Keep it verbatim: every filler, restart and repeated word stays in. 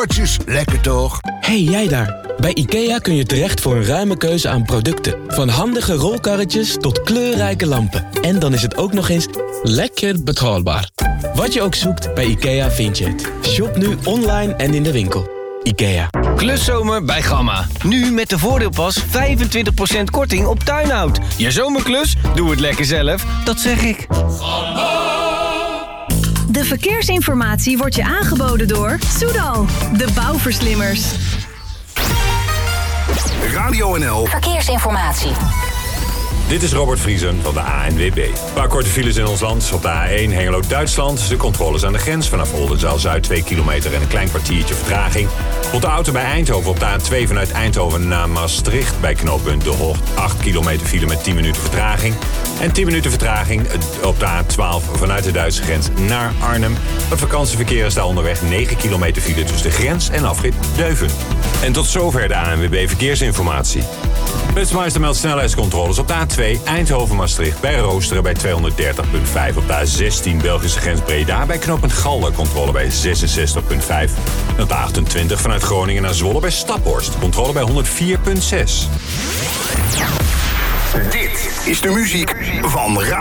Lekker toch? Hey jij daar. Bij IKEA kun je terecht voor een ruime keuze aan producten. Van handige rolkarretjes tot kleurrijke lampen. En dan is het ook nog eens lekker betaalbaar. Wat je ook zoekt, bij IKEA vind je het. Shop nu online en in de winkel. IKEA. Kluszomer bij Gamma. Nu met de voordeelpas vijfentwintig procent korting op tuinhout. Je zomerklus? Doe het lekker zelf. Dat zeg ik. De verkeersinformatie wordt je aangeboden door Soudal, de bouwverslimmers. Radio N L Verkeersinformatie. Dit is Robert Vriesen van de A N W B. Een paar korte files in ons land. Op de A één Hengelo-Duitsland. De controles aan de grens vanaf Oldenzaal-Zuid twee kilometer en een klein kwartiertje vertraging. Op de auto bij Eindhoven op de A twee vanuit Eindhoven naar Maastricht. Bij knooppunt De Hocht acht kilometer file met tien minuten vertraging. En tien minuten vertraging op de A twaalf vanuit de Duitse grens naar Arnhem. Het vakantieverkeer is daar onderweg negen kilometer file tussen de grens en afrit Deuven. En tot zover de A N W B Verkeersinformatie. Flitsmeister meldt snelheidscontroles op de A twee Eindhoven-Maastricht bij Roosteren bij tweehonderddertig komma vijf. Op de A zestien Belgische grens Breda bij knooppunt Galder controle bij zesenzestig komma vijf. En op de achtentwintig vanuit Groningen naar Zwolle bij Staphorst controle bij honderdvier komma zes. Dit is de muziek van Radio